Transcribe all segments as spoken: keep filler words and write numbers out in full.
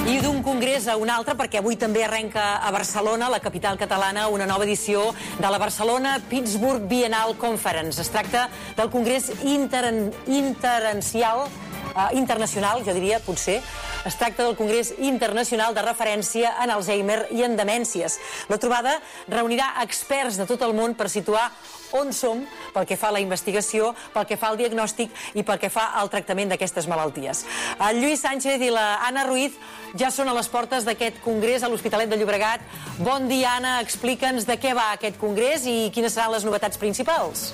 I d'un congrés a un altre, perquè avui també arrenca a Barcelona, la capital catalana, una nova edició de la Barcelona Pittsburgh Biennial Conference. Es tracta del congrés inter interencial, uh, internacional, jo diria, potser. Es tracta del Congrés Internacional de Referència en Alzheimer i en Demències. La trobada reunirà experts de tot el món per situar on som pel que fa a la investigació, pel que fa al diagnòstic i pel que fa al tractament d'aquestes malalties. El Lluís Sánchez i la Anna Ruiz ja són a les portes d'aquest congrés a l'Hospitalet de Llobregat. Bon dia, Anna. Explica'ns de què va aquest congrés i quines seran les novetats principals.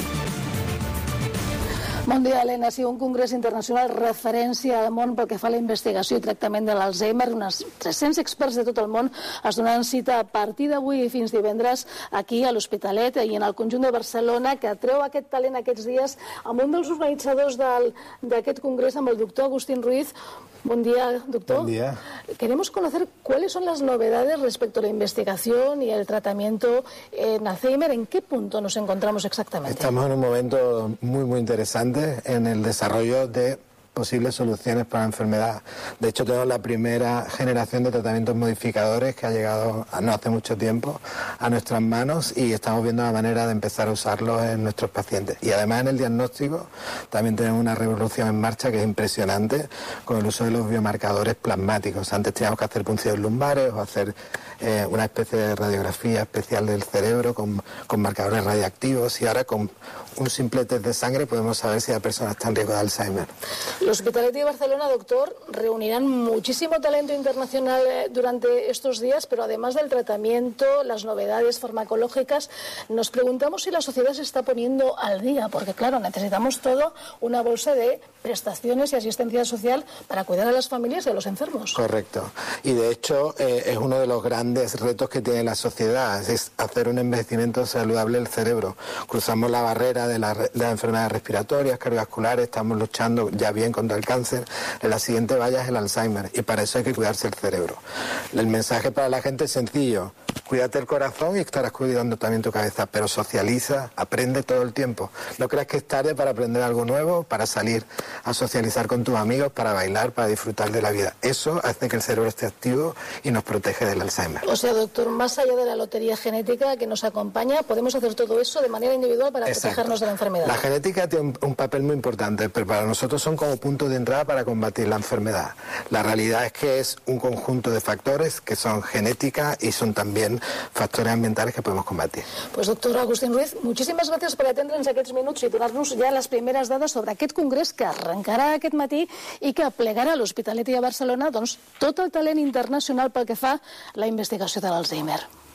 Bon dia, Helena. Sí, un congrés internacional referència al món pel que fa a la investigació i tractament de l'Alzheimer. Uns tres-cents experts de tot el món es donaran cita a partir d'avui i fins divendres aquí a l'Hospitalet i en el conjunt de Barcelona, que treu aquest talent aquests dies amb un dels organitzadors d'aquest congrés, amb el doctor Agustín Ruiz. Buen día, doctor. Buen día. Queremos conocer cuáles son las novedades respecto a la investigación y el tratamiento en Alzheimer. ¿En qué punto nos encontramos exactamente? Estamos en un momento muy, muy interesante en el desarrollo de posibles soluciones para la enfermedad. De hecho, tenemos la primera generación de tratamientos modificadores que ha llegado no hace mucho tiempo a nuestras manos y estamos viendo la manera de empezar a usarlos en nuestros pacientes. Y además en el diagnóstico también tenemos una revolución en marcha que es impresionante con el uso de los biomarcadores plasmáticos. Antes teníamos que hacer punciones lumbares o hacer eh, una especie de radiografía especial del cerebro con, con marcadores radiactivos y ahora con un simple test de sangre podemos saber si la persona está en riesgo de Alzheimer. L'Hospitalet de Barcelona, doctor, reunirán muchísimo talento internacional durante estos días, pero además del tratamiento, las novedades farmacológicas, nos preguntamos si la sociedad se está poniendo al día, porque claro, necesitamos todo una bolsa de prestaciones y asistencia social para cuidar a las familias y a los enfermos. Correcto. Y de hecho eh, es uno de los grandes retos que tiene la sociedad, es hacer un envejecimiento saludable del cerebro. Cruzamos la barrera de, la, de las enfermedades respiratorias, cardiovasculares, estamos luchando ya bien contra el cáncer. La siguiente valla es el Alzheimer y para eso hay que cuidarse el cerebro. El mensaje para la gente es sencillo: cuídate el corazón y estarás cuidando también tu cabeza, pero socializa, aprende todo el tiempo. No creas que es tarde para aprender algo nuevo, para salir a socializar con tus amigos, para bailar, para disfrutar de la vida. Eso hace que el cerebro esté activo y nos protege del Alzheimer. O sea, doctor, más allá de la lotería genética que nos acompaña, podemos hacer todo eso de manera individual para Exacto. protegernos de la enfermedad. La genética tiene un, un papel muy importante, pero para nosotros son como puntos de entrada para combatir la enfermedad. La realidad es que es un conjunto de factores que son genética y son también factores ambientales que podemos combatir. Pues doctor Agustín Ruiz, muchísimes gràcies per atendre'ns aquests minuts i donar-nos ja les primeres dades sobre aquest congrés que arrencarà aquest matí i que plegarà a l'Hospitalet i a Barcelona doncs, tot el talent internacional pel que fa a la investigació de l'Alzheimer.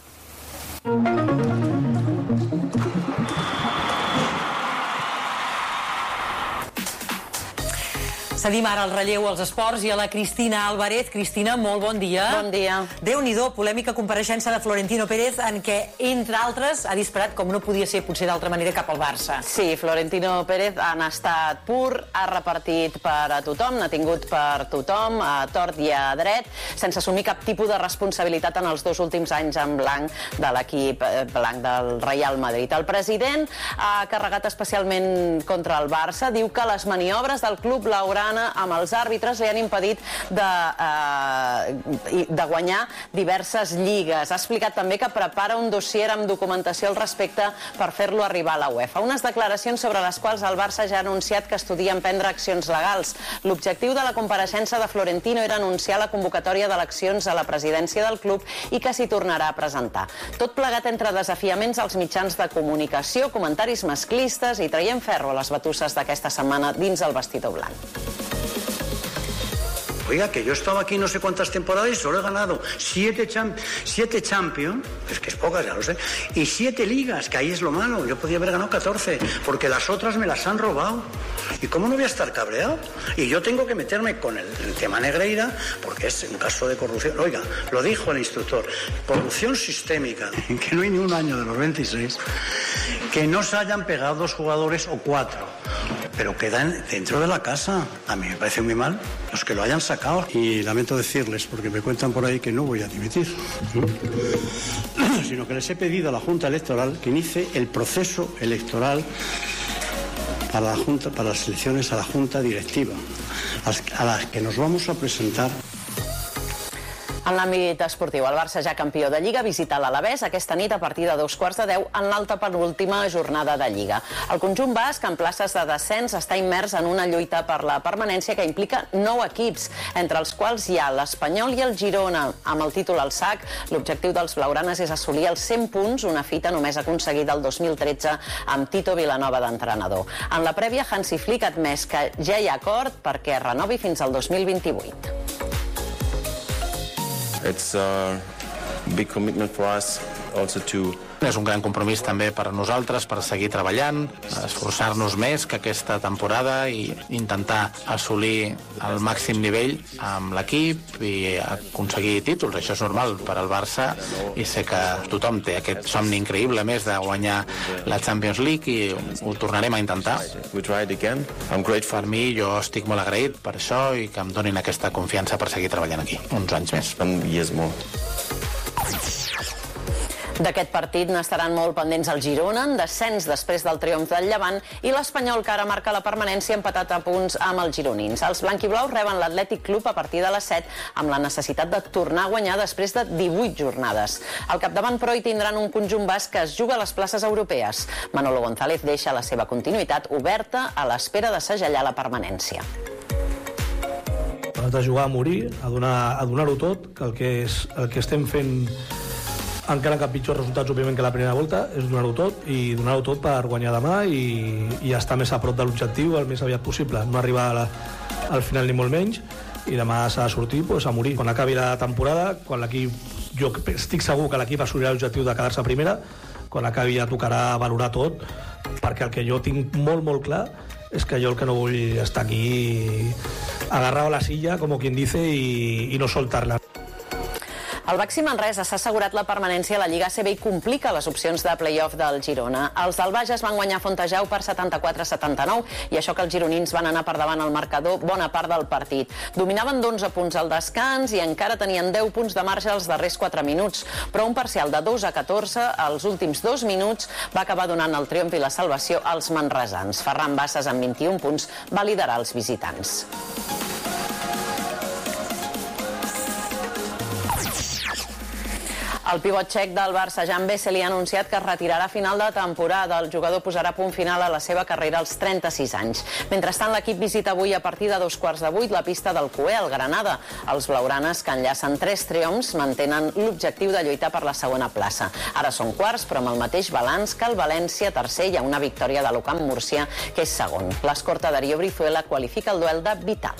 Cedim ara el relleu als esports i a la Cristina Álvarez. Cristina, molt bon dia. Bon dia. Déu-n'hi-do, polèmica compareixença de Florentino Pérez en què, entre altres, ha disparat, com no podia ser potser d'altra manera, cap al Barça. Sí, Florentino Pérez ha estat pur, ha repartit per a tothom, n'ha tingut per tothom, a tort i a dret, sense assumir cap tipus de responsabilitat en els dos últims anys en blanc de l'equip blanc del Real Madrid. El president ha carregat especialment contra el Barça, diu que les maniobres del club blaugrana amb els àrbitres li han impedit de, eh, de guanyar diverses lligues. Ha explicat també que prepara un dossier amb documentació al respecte per fer-lo arribar a la UEFA. Unes declaracions sobre les quals el Barça ja ha anunciat que estudia emprendre accions legals. L'objectiu de la compareixença de Florentino era anunciar la convocatòria d'eleccions a la presidència del club i que s'hi tornarà a presentar. Tot plegat entre desafiaments als mitjans de comunicació, comentaris masclistes i traient ferro a les batusses d'aquesta setmana dins el vestidor blanc. Oiga, que yo estaba aquí no sé cuántas temporadas y solo he ganado siete, champ siete Champions, es que es pocas, ya lo sé, y siete ligas, que ahí es lo malo. Yo podía haber ganado catorce, porque las otras me las han robado. ¿Y cómo no voy a estar cabreado? Y yo tengo que meterme con el, el tema Negreira, porque es un caso de corrupción. Oiga, lo dijo el instructor, corrupción sistémica, que no hay ni un año de los veintiséis que no se hayan pegado dos jugadores o cuatro, pero quedan dentro de la casa. A mí me parece muy mal los que lo hayan sacado. Y lamento decirles, porque me cuentan por ahí que no voy a dimitir, sino que les he pedido a la Junta Electoral que inicie el proceso electoral para, la junta, para las elecciones a la Junta Directiva, a las que nos vamos a presentar En l'àmbit esportiu, el Barça, ja campió de Lliga, visita l'Alavés aquesta nit a partir de dos quarts de deu en l'alta penúltima jornada de Lliga. El conjunt basc, en places de descens, està immers en una lluita per la permanència que implica nou equips, entre els quals hi ha l'Espanyol i el Girona. Amb el títol al sac, l'objectiu dels blaugranes és assolir els cent punts, una fita només aconseguida el dos mil tretze amb Tito Vilanova d'entrenador. En la prèvia, Hansi Flick ha admès que ja hi ha acord perquè renovi fins al dos mil vint-i-vuit. It's a big commitment for us also to És un gran compromís també per a nosaltres, per seguir treballant, esforçar-nos més que aquesta temporada i intentar assolir el màxim nivell amb l'equip i aconseguir títols. Això és normal per al Barça i sé que tothom té aquest somni increïble més de guanyar la Champions League i ho tornarem a intentar. Per mi, jo estic molt agraït per això i que em donin aquesta confiança per seguir treballant aquí, uns anys més. D'aquest partit n'estaran molt pendents el Girona, en descens després del triomf del Llevant, i l'Espanyol, que ara marca la permanència empatat a punts amb els gironins. Els blanquiblaus reben l'Atlètic Club a partir de les set, amb la necessitat de tornar a guanyar després de divuit jornades. Al capdavant, però, hi tindran un conjunt basc que es juga a les places europees. Manolo González deixa la seva continuïtat oberta a l'espera de segellar la permanència. De jugar a morir, a donar, a donar-ho tot, que el que, és, el que estem fent encara que pitjors resultats, òbviament, que la primera volta, és donar-ho tot, i donar-ho tot per guanyar demà i, i estar més a prop de l'objectiu el més aviat possible. No arribar a la, al final ni molt menys, i demà s'ha de sortir pues, a morir. Quan acabi la temporada, quan l'equip, jo estic segur que l'equip assolirà l'objectiu de quedar-se a primera, quan acabi ja tocarà valorar tot, perquè el que jo tinc molt, molt clar és que jo el que no vull estar aquí agarrado a la silla, com quien dice, i, i no soltar-la. El Baxi Manresa s'ha assegurat la permanència a la Lliga A C B i complica les opcions de play-off del Girona. Els del Bages van guanyar Fontejau per setanta-quatre a setanta-nou i això que els gironins van anar per davant al marcador bona part del partit. Dominaven d'onze punts al descans i encara tenien deu punts de marge als darrers quatre minuts, però un parcial de dos a catorze als últims dos minuts va acabar donant el triomf i la salvació als manresans. Ferran Bassas, amb vint-i-un punts, va liderar els visitants. El pivot txec del Barça, Jan Vesely, ha anunciat que es retirarà a final de temporada. El jugador posarà punt final a la seva carrera als trenta-sis anys. Mentrestant, l'equip visita avui a partir de dos quarts de vuit la pista del Cué, al Granada. Els blaugranes, que enllacen tres triomfs, mantenen l'objectiu de lluitar per la segona plaça. Ara són quarts, però amb el mateix balanç que el València, tercer, hi ha una victòria de l'Ocamp Murcia, que és segon. L'escorta Darío Brizuela qualifica el duel de vital.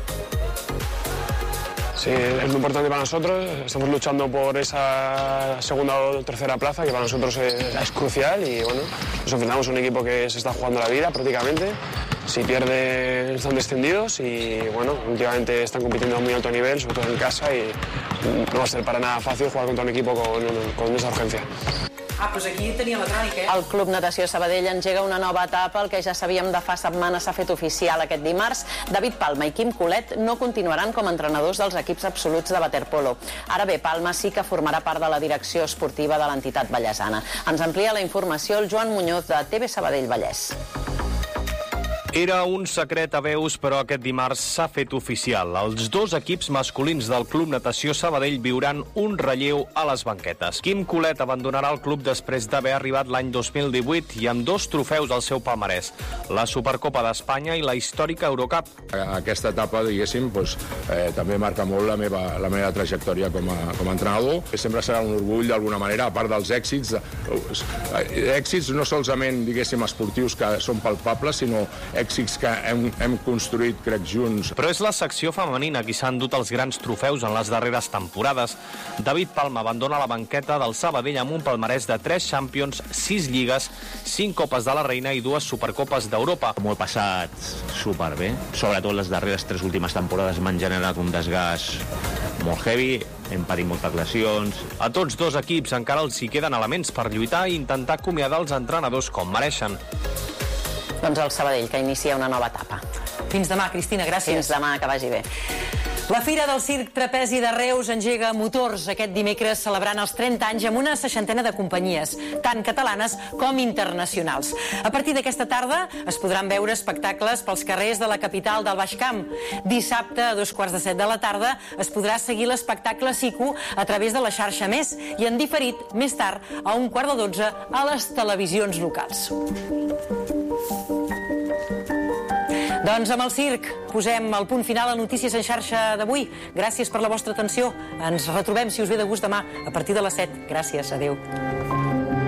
Sí, es muy importante para nosotros, estamos luchando por esa segunda o tercera plaza que para nosotros es, es crucial y bueno, nos enfrentamos a un equipo que se está jugando la vida prácticamente, si pierden están descendidos y bueno, últimamente están compitiendo a muy alto nivel, sobre todo en casa y no va a ser para nada fácil jugar contra un equipo con, con esa urgencia. Ah, doncs aquí tenia la crònica, eh? El Club Natació Sabadell engega una nova etapa. El que ja sabíem de fa setmanes s'ha fet oficial aquest dimarts. David Palma i Quim Colet no continuaran com a entrenadors dels equips absoluts de waterpolo. Ara bé, Palma sí que formarà part de la direcció esportiva de l'entitat vallesana. Ens amplia la informació el Joan Muñoz, de T V Sabadell Vallès. Era un secret a veus, però aquest dimarts s'ha fet oficial. Els dos equips masculins del Club Natació Sabadell viuran un relleu a les banquetes. Quim Colet abandonarà el club després d'haver arribat l'any dos mil divuit i amb dos trofeus al seu palmarès, la Supercopa d'Espanya i la històrica Eurocup. Aquesta etapa, diguéssim, doncs, eh, també marca molt la meva, la meva trajectòria com a, com a entrenador. Sempre serà un orgull, d'alguna manera, a part dels èxits, eh, èxits no solament, diguéssim, esportius que són palpables, sinó èxits que hem, hem construït, crec, junts. Però és la secció femenina qui s'ha endut els grans trofeus en les darreres temporades. David Palma abandona la banqueta del Sabadell amb un palmarès de tres Champions, sis lligues, cinc Copes de la Reina i dues Supercopes d'Europa. M'ho he passat superbé. Sobretot les darreres tres últimes temporades m'han generat un desgast molt heavy, hem patit moltes lesions. A tots dos equips encara els hi queden elements per lluitar i intentar acomiadar els entrenadors com mereixen. Doncs el Sabadell, que inicia una nova etapa. Fins demà, Cristina, gràcies. Fins demà, que vagi bé. La Fira del Circ Trapezi de Reus engega motors aquest dimecres celebrant els trenta anys amb una seixantena de companyies, tant catalanes com internacionals. A partir d'aquesta tarda es podran veure espectacles pels carrers de la capital del Baix Camp. Dissabte, a dos quarts de set de la tarda, es podrà seguir l'espectacle Siku a través de la xarxa Més i en diferit més tard, a un quart de dotze, a les televisions locals. Doncs amb el circ posem el punt final a Notícies en xarxa d'avui. Gràcies per la vostra atenció. Ens retrobem, si us ve de gust, demà a partir de les set. Gràcies, adeu.